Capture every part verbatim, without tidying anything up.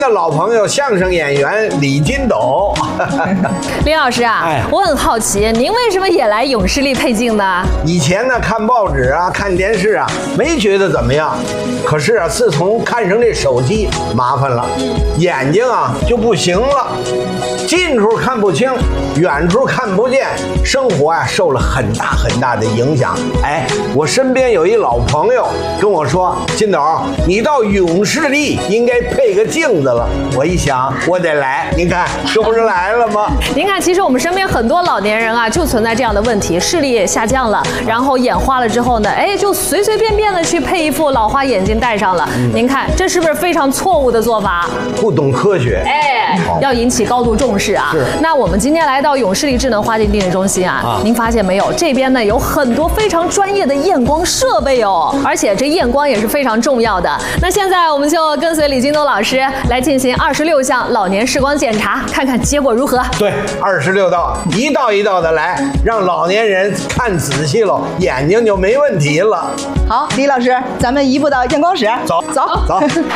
的老朋友相声演员李金斗。 林老师啊，哎、我很好奇，您为什么也来永视力配镜呢？ 以前呢，看报纸啊，看电视啊，没觉得怎么样。可是啊，自从看上这手机，麻烦了，眼睛啊就不行了，近处看不清，远处看不见，生活啊受了很大很大的影响。哎，我身边有一老朋友跟我说：“金斗，你到永视力应该配个镜子了。”我一想，我得来，您看这不是来了吗？ 您看，其实我们身边很多老年人啊，就存在这样的问题，视力也下降了，然后眼花了之后呢，哎，就随随便便的去配一副老花眼镜戴上了。嗯、您看，这是不是非常错误的做法？ 不懂科学， 哎，要引起高度重视啊！ 是。 那我们今天来到永视力智能花镜定制中心啊，啊您发现没有？这边呢有很多非常专业的验光设备哦，而且这验光也是非常重要的。那现在我们就跟随李金斗老师来进行二十六项老年视光检查，看看结果如何。 对，二十六道，一道一道的来，让老年人看仔细了，眼睛就没问题了。 好，李老师，咱们移步到验光室， 走走走。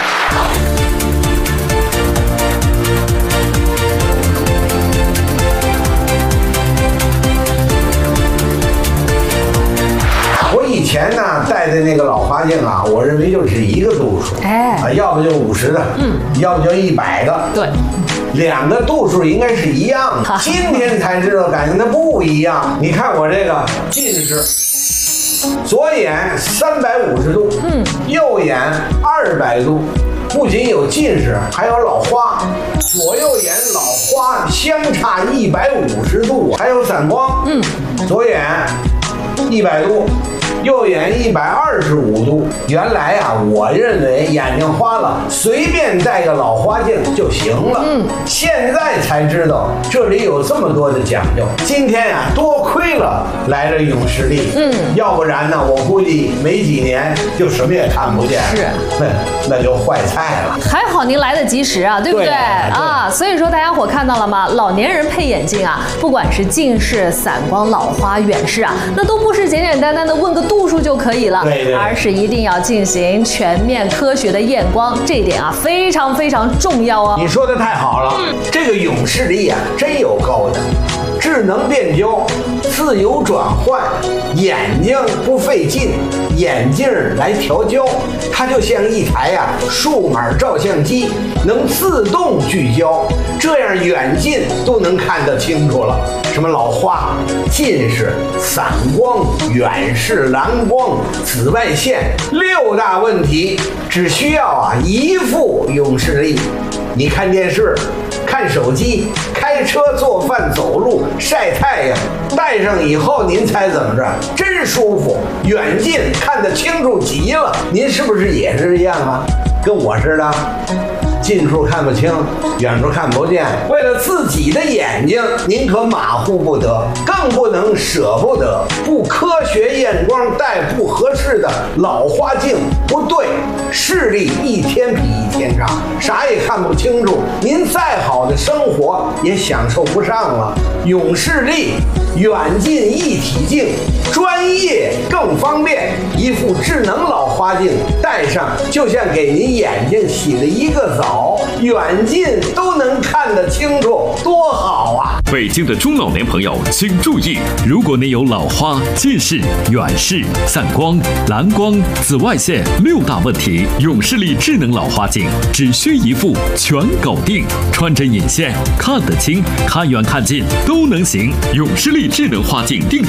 以前呢戴的那个老花镜啊，我认为就只一个度数，哎，啊，要不就五十的，嗯，要不就一百个， 对， 两个度数应该是一样的。今天才知道，感觉它不一样。你看我这个近视，左眼三百五十度，嗯，右眼二百度，不仅有近视，还有老花，左右眼老花相差一百五十度，还有散光，嗯，左眼一百度。右眼一百二十五度，原来啊，我认为眼睛花了，随便戴个老花镜就行了。嗯，现在才知道这里有这么多的讲究。今天啊，多亏了来了永视力，嗯，要不然呢，我估计没几年就什么也看不见。 是， 那那就坏菜了。 还好您来得及时啊，对不对？ 对啊，所以说大家伙看到了吗？老年人配眼镜啊，不管是近视、散光、老花、远视啊，那都不是简简单单的问个度数就可以了， 对对， 而是一定要进行全面科学的验光，这一点啊非常非常重要哦。 你说的太好了，嗯、这个永视力啊真有够的，智能变焦，自由转换，眼睛不费劲，眼镜来调焦，它就像一台呀、啊、数码照相机，能自动聚焦，这样远近都能看得清楚了。什么老花、近视、散光、远视、蓝光、紫外线六大问题，只需要啊一副永视力。你看电视、看手机、开车、做饭、走路、晒太阳，戴上以后您猜怎么着？真舒服，远近看得清楚极了。您是不是也是这样啊？跟我似的。近处看不清，远处看不见，为了自己的眼睛，您可马虎不得，更不能舍不得。不科学验光戴不合适的老花镜，不对，视力一天比一天差，啥也看不清楚，您再好的生活也享受不上了。永视力远近一体镜，专业更方便，一副智能老花镜戴上，就像给您眼睛洗了一个澡，远近都能看得清楚，多好啊！ 北京的中老年朋友请注意，如果您有老花、近视、远视、散光、蓝光、紫外线六大问题，永视力智能老花镜只需一副全搞定，穿针引线，看得清，看远看近都能行。永视力智能花镜定